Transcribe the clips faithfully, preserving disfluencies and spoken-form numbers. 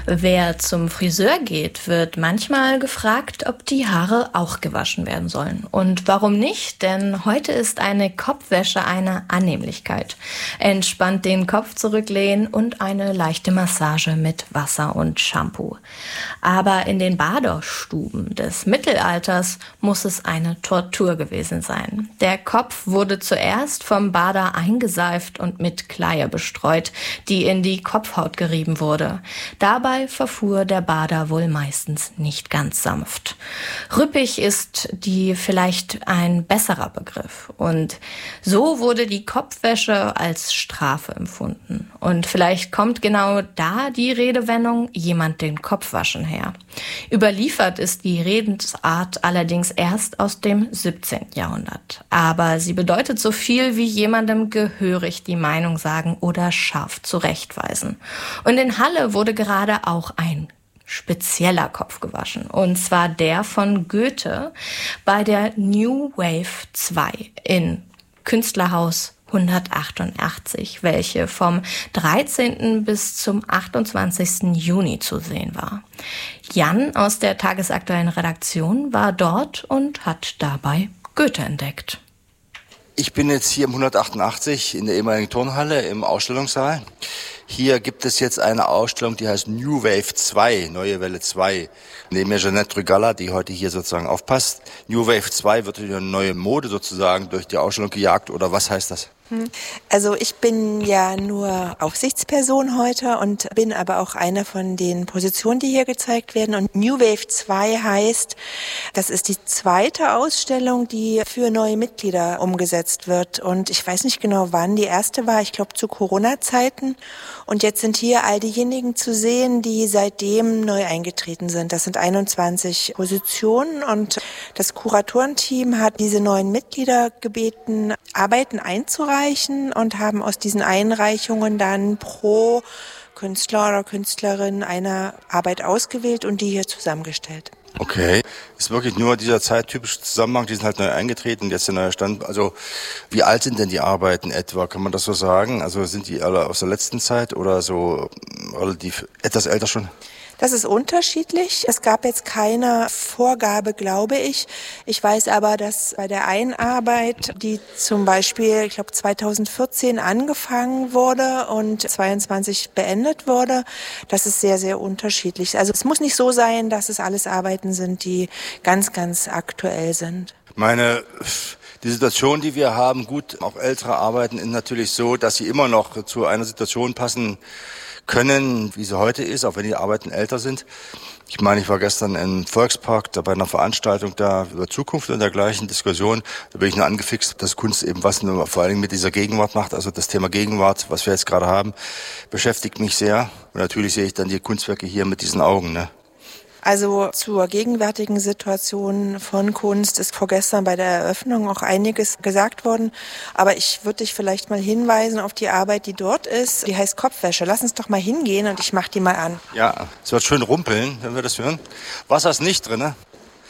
Wer zum Friseur geht, wird manchmal gefragt, ob die Haare auch gewaschen werden sollen. Und warum nicht? Denn heute ist eine Kopfwäsche eine Annehmlichkeit. Entspannt den Kopf zurücklehnen und eine leichte Massage mit Wasser und Shampoo. Aber in den Baderstuben des Mittelalters muss es eine Tortur gewesen sein. Der Kopf wurde zuerst vom Bader eingeseift und mit Kleie bestreut, die in die Kopfhaut gerieben wurde. Dabei verfuhr der Bader wohl meistens nicht ganz sanft. Rüppig ist die vielleicht ein besserer Begriff. Und so wurde die Kopfwäsche als Strafe empfunden. Und vielleicht kommt genau da die Redewendung jemand den Kopf waschen her. Überliefert ist die Redensart allerdings erst aus dem siebzehnten Jahrhundert. Aber sie bedeutet so viel wie jemandem gehörig die Meinung sagen oder scharf zurechtweisen. Und in Halle wurde gerade auch ein spezieller Kopf gewaschen. Und zwar der von Goethe bei der New Wave zwei in Künstlerhaus hundertachtundachtzig, welche vom dreizehnten bis zum achtundzwanzigsten Juni zu sehen war. Jan aus der tagesaktuellen Redaktion war dort und hat dabei Goethe entdeckt. Ich bin jetzt hier im hundertachtundachtzig in der ehemaligen Turnhalle im Ausstellungssaal. Hier gibt es jetzt eine Ausstellung, die heißt New Wave zwei, Neue Welle zwei. Neben mir Jeanette Trugalla, die heute hier sozusagen aufpasst. New Wave zwei wird durch eine neue Mode sozusagen durch die Ausstellung gejagt, oder was heißt das? Also ich bin ja nur Aufsichtsperson heute und bin aber auch eine von den Positionen, die hier gezeigt werden. Und New Wave zwei heißt, das ist die zweite Ausstellung, die für neue Mitglieder umgesetzt wird. Und ich weiß nicht genau, wann die erste war, ich glaube zu Corona-Zeiten. Und jetzt sind hier all diejenigen zu sehen, die seitdem neu eingetreten sind. Das sind einundzwanzig Positionen und das Kuratorenteam hat diese neuen Mitglieder gebeten, Arbeiten einzureichen und haben aus diesen Einreichungen dann pro Künstler oder Künstlerin eine Arbeit ausgewählt und die hier zusammengestellt. Okay, ist wirklich nur dieser zeittypische Zusammenhang, die sind halt neu eingetreten, jetzt der neue Stand. Also wie alt sind denn die Arbeiten etwa, kann man das so sagen? Also sind die alle aus der letzten Zeit oder so relativ etwas älter schon? Das ist unterschiedlich. Es gab jetzt keine Vorgabe, glaube ich. Ich weiß aber, dass bei der einen Arbeit, die zum Beispiel, ich glaube zweitausendvierzehn angefangen wurde und zweiundzwanzig beendet wurde, das ist sehr, sehr unterschiedlich. Also es muss nicht so sein, dass es alles Arbeiten sind, die ganz, ganz aktuell sind. Meine... Die Situation, die wir haben, gut, auch ältere Arbeiten ist natürlich so, dass sie immer noch zu einer Situation passen können, wie sie heute ist, auch wenn die Arbeiten älter sind. Ich meine, ich war gestern im Volkspark da bei einer Veranstaltung da über Zukunft und dergleichen Diskussion. Da bin ich nur angefixt, dass Kunst eben was nur vor allen Dingen mit dieser Gegenwart macht. Also das Thema Gegenwart, was wir jetzt gerade haben, beschäftigt mich sehr. Und natürlich sehe ich dann die Kunstwerke hier mit diesen Augen, ne? Also zur gegenwärtigen Situation von Kunst ist vorgestern bei der Eröffnung auch einiges gesagt worden. Aber ich würde dich vielleicht mal hinweisen auf die Arbeit, die dort ist. Die heißt Kopfwäsche. Lass uns doch mal hingehen und ich mach die mal an. Ja, es wird schön rumpeln, wenn wir das hören. Wasser ist nicht drin, ne?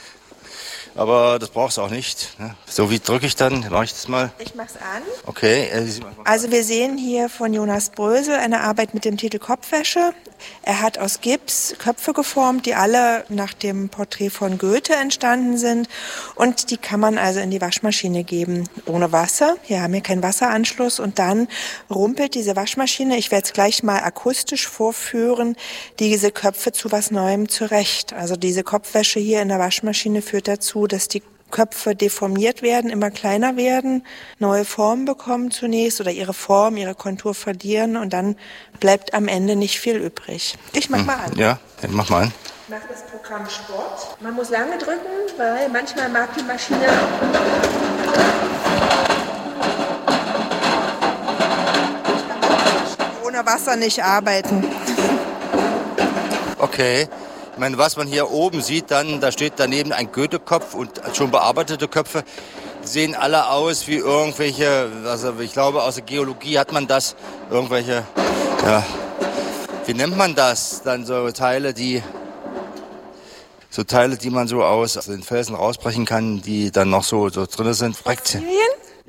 Aber das brauchst du auch nicht. Ne? So, wie drücke ich dann? Mache ich das mal? Ich mach's an. Okay. Also wir sehen hier von Jonas Brösel eine Arbeit mit dem Titel Kopfwäsche. Er hat aus Gips Köpfe geformt, die alle nach dem Porträt von Goethe entstanden sind. Und die kann man also in die Waschmaschine geben, ohne Wasser. Hier haben wir keinen Wasseranschluss. Und dann rumpelt diese Waschmaschine, ich werde es gleich mal akustisch vorführen, diese Köpfe zu was Neuem zurecht. Also diese Kopfwäsche hier in der Waschmaschine führt dazu, dass die Köpfe deformiert werden, immer kleiner werden, neue Formen bekommen zunächst oder ihre Form, ihre Kontur verlieren und dann bleibt am Ende nicht viel übrig. Ich mach mal an. Ja, mach mal an. Ich mache das Programm Sport. Man muss lange drücken, weil manchmal mag die Maschine ohne Wasser nicht arbeiten. Okay. Ich meine, was man hier oben sieht, dann, da steht daneben ein Goethe-Kopf und schon bearbeitete Köpfe. Die sehen alle aus wie irgendwelche, also ich glaube aus der Geologie hat man das, irgendwelche, ja, wie nennt man das? Dann so Teile, die, so Teile, die man so aus den Felsen rausbrechen kann, die dann noch so, so drin sind. Fossilien?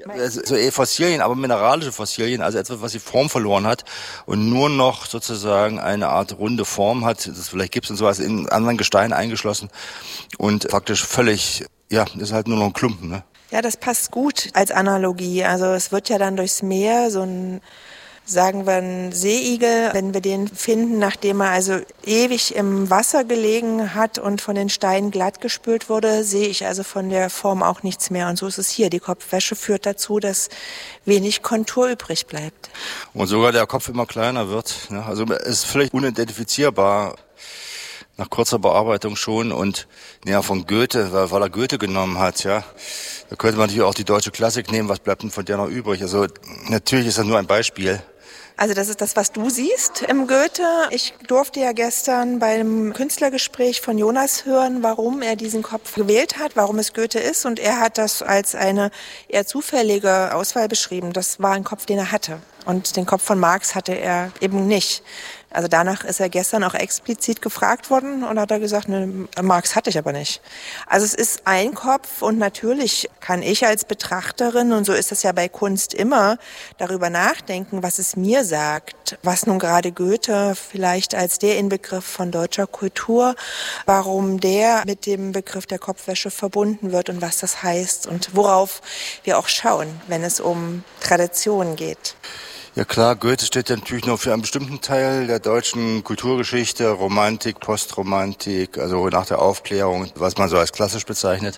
So eher Fossilien, aber mineralische Fossilien, also etwas, was die Form verloren hat und nur noch sozusagen eine Art runde Form hat. Das vielleicht Gips und sowas in anderen Gesteinen eingeschlossen und praktisch völlig, ja, das ist halt nur noch ein Klumpen, ne? Ja, das passt gut als Analogie. Also es wird ja dann durchs Meer so ein, sagen wir, ein Seeigel, wenn wir den finden, nachdem er also ewig im Wasser gelegen hat und von den Steinen glatt gespült wurde, sehe ich also von der Form auch nichts mehr. Und so ist es hier. Die Kopfwäsche führt dazu, dass wenig Kontur übrig bleibt. Und sogar der Kopf immer kleiner wird, ne? Also es ist völlig unidentifizierbar. Nach kurzer Bearbeitung schon und ja, von Goethe, weil, weil er Goethe genommen hat, ja. Da könnte man natürlich auch die deutsche Klassik nehmen, was bleibt denn von der noch übrig? Also natürlich ist das nur ein Beispiel. Also das ist das, was du siehst im Goethe. Ich durfte ja gestern beim Künstlergespräch von Jonas hören, warum er diesen Kopf gewählt hat, warum es Goethe ist. Und er hat das als eine eher zufällige Auswahl beschrieben. Das war ein Kopf, den er hatte. Und den Kopf von Marx hatte er eben nicht. Also danach ist er gestern auch explizit gefragt worden und hat er gesagt, ne, Marx hatte ich aber nicht. Also es ist ein Kopf und natürlich kann ich als Betrachterin, und so ist es ja bei Kunst immer, darüber nachdenken, was es mir sagt, was nun gerade Goethe vielleicht als der Inbegriff von deutscher Kultur, warum der mit dem Begriff der Kopfwäsche verbunden wird und was das heißt und worauf wir auch schauen, wenn es um Tradition geht. Ja klar, Goethe steht ja natürlich nur für einen bestimmten Teil der deutschen Kulturgeschichte, Romantik, Postromantik, also nach der Aufklärung, was man so als klassisch bezeichnet.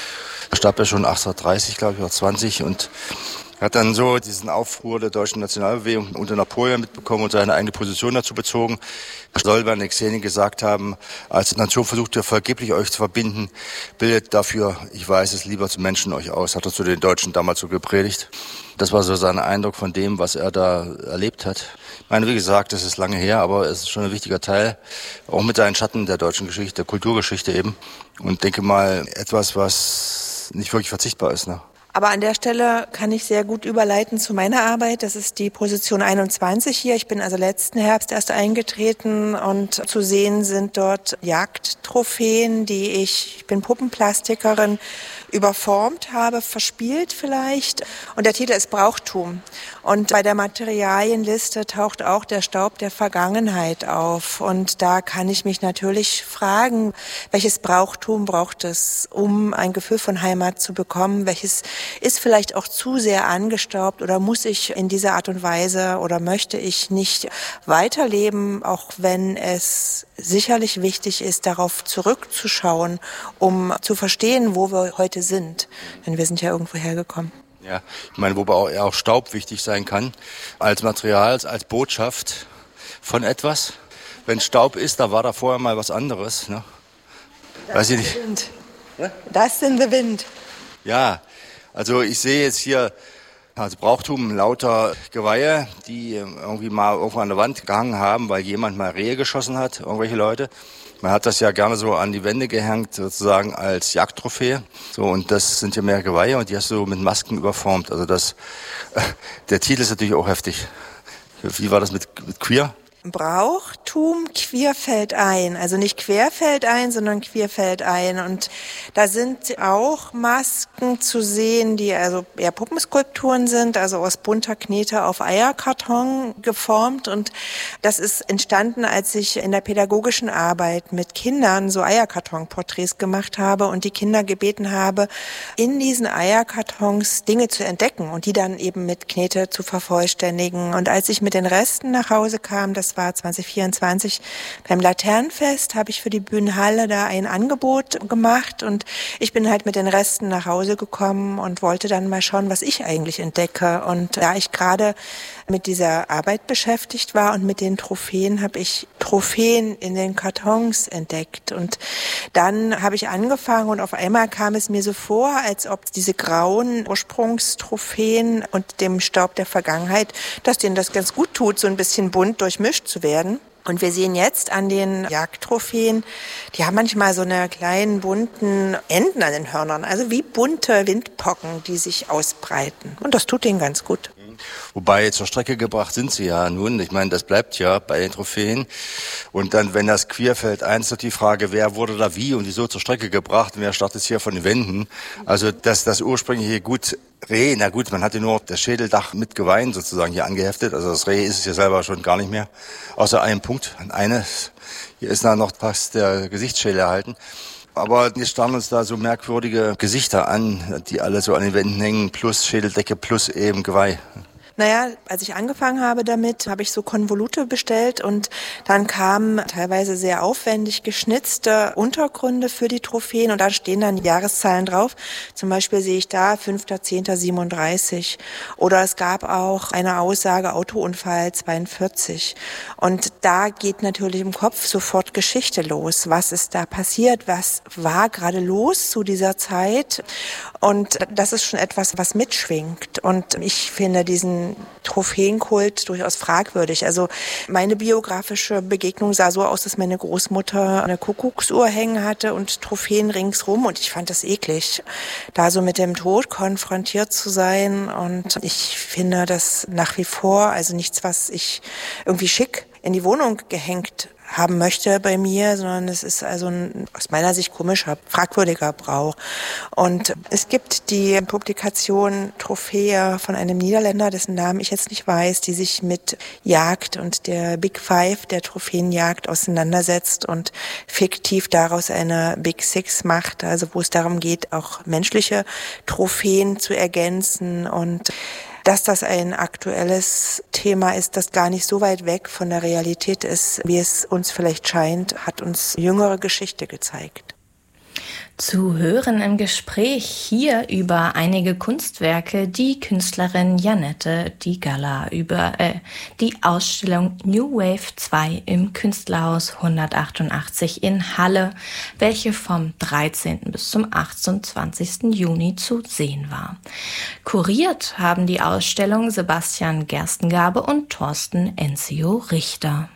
Er starb ja schon achtzehnhundertdreißig, glaube ich, oder zwanzig und hat dann so diesen Aufruhr der deutschen Nationalbewegung unter Napoleon mitbekommen und seine eigene Position dazu bezogen. Stolberg und Xeni gesagt haben, als die Nation versuchte, vergeblich euch zu verbinden, bildet dafür, ich weiß es, lieber zu Menschen euch aus, hat er zu den Deutschen damals so gepredigt. Das war so sein Eindruck von dem, was er da erlebt hat. Ich meine, wie gesagt, das ist lange her, aber es ist schon ein wichtiger Teil, auch mit seinen Schatten der deutschen Geschichte, der Kulturgeschichte eben. Und denke mal, etwas, was nicht wirklich verzichtbar ist, ne? Aber an der Stelle kann ich sehr gut überleiten zu meiner Arbeit. Das ist die Position einundzwanzig hier. Ich bin also letzten Herbst erst eingetreten und zu sehen sind dort Jagdtrophäen, die ich, ich bin Puppenplastikerin, überformt habe, verspielt vielleicht. Und der Titel ist Brauchtum. Und bei der Materialienliste taucht auch der Staub der Vergangenheit auf. Und da kann ich mich natürlich fragen, welches Brauchtum braucht es, um ein Gefühl von Heimat zu bekommen? Welches ist vielleicht auch zu sehr angestaubt oder muss ich in dieser Art und Weise oder möchte ich nicht weiterleben, auch wenn es sicherlich wichtig ist, darauf zurückzuschauen, um zu verstehen, wo wir heute sind. Denn wir sind ja irgendwo hergekommen. Ja, ich meine, wobei auch, auch Staub wichtig sein kann, als Material, als Botschaft von etwas. Wenn Staub ist, da war da vorher mal was anderes. Ne? Weiß ich nicht. Wind. Das in the Wind. Ja, also ich sehe jetzt hier also Brauchtum lauter Geweihe, die irgendwie mal irgendwo an der Wand gehangen haben, weil jemand mal Rehe geschossen hat, irgendwelche Leute. Man hat das ja gerne so an die Wände gehängt, sozusagen als Jagdtrophäe. So, und das sind ja mehr Geweihe und die hast du mit Masken überformt. Also das, äh, der Titel ist natürlich auch heftig. Wie war das mit, mit Queer? Brauchtum queer fällt ein, also nicht quer fällt ein, sondern queer fällt ein. Und da sind auch Masken zu sehen, die also eher Puppenskulpturen sind, also aus bunter Knete auf Eierkarton geformt. Und das ist entstanden, als ich in der pädagogischen Arbeit mit Kindern so Eierkartonporträts gemacht habe und die Kinder gebeten habe, in diesen Eierkartons Dinge zu entdecken und die dann eben mit Knete zu vervollständigen. Und als ich mit den Resten nach Hause kam, das war zwanzig vierundzwanzig beim Laternenfest, habe ich für die Bühnenhalle da ein Angebot gemacht und ich bin halt mit den Resten nach Hause gekommen und wollte dann mal schauen, was ich eigentlich entdecke. Und da ich gerade mit dieser Arbeit beschäftigt war und mit den Trophäen, habe ich Trophäen in den Kartons entdeckt. Und dann habe ich angefangen und auf einmal kam es mir so vor, als ob diese grauen Ursprungstrophäen und dem Staub der Vergangenheit, dass denen das ganz gut tut, so ein bisschen bunt durchmischt zu werden. Und wir sehen jetzt an den Jagdtrophäen, die haben manchmal so eine kleinen bunten Enden an den Hörnern, also wie bunte Windpocken, die sich ausbreiten. Und das tut denen ganz gut. Wobei zur Strecke gebracht sind sie ja nun. Ich meine, das bleibt ja bei den Trophäen. Und dann, wenn das querfällt, eins wird die Frage, wer wurde da wie und wieso zur Strecke gebracht und wer startet hier von den Wänden. Also dass das ursprüngliche Gut Reh, na gut, man hatte nur das Schädeldach mit Geweih sozusagen hier angeheftet. Also das Reh ist es ja selber schon gar nicht mehr. Außer einem Punkt. Eines, hier ist da noch fast der Gesichtsschädel erhalten. Aber wir starren uns da so merkwürdige Gesichter an, die alle so an den Wänden hängen, plus Schädeldecke, plus eben Geweih. Naja, als ich angefangen habe damit, habe ich so Konvolute bestellt und dann kamen teilweise sehr aufwendig geschnitzte Untergründe für die Trophäen und da stehen dann Jahreszahlen drauf. Zum Beispiel sehe ich da fünfter zehnter siebenunddreißig oder es gab auch eine Aussage Autounfall zweiundvierzig und da geht natürlich im Kopf sofort Geschichte los. Was ist da passiert? Was war gerade los zu dieser Zeit? Und das ist schon etwas, was mitschwingt und ich finde diesen Trophäenkult durchaus fragwürdig. Also meine biografische Begegnung sah so aus, dass meine Großmutter eine Kuckucksuhr hängen hatte und Trophäen ringsrum und ich fand das eklig, da so mit dem Tod konfrontiert zu sein und ich finde das nach wie vor, also nichts, was ich irgendwie schick in die Wohnung gehängt haben möchte bei mir, sondern es ist also ein aus meiner Sicht komischer, fragwürdiger Brauch. Und es gibt die Publikation Trophäe von einem Niederländer, dessen Namen ich jetzt nicht weiß, die sich mit Jagd und der Big Five, der Trophäenjagd auseinandersetzt und fiktiv daraus eine Big Six macht, also wo es darum geht, auch menschliche Trophäen zu ergänzen und dass das ein aktuelles Thema ist, das gar nicht so weit weg von der Realität ist, wie es uns vielleicht scheint, hat uns jüngere Geschichte gezeigt. Zu hören im Gespräch hier über einige Kunstwerke die Künstlerin Janette Digala über äh, die Ausstellung New Wave zwei im Künstlerhaus hundertachtundachtzig in Halle, welche vom dreizehnten bis zum achtundzwanzigsten Juni zu sehen war. Kuriert haben die Ausstellung Sebastian Gerstengabe und Thorsten Enzio Richter.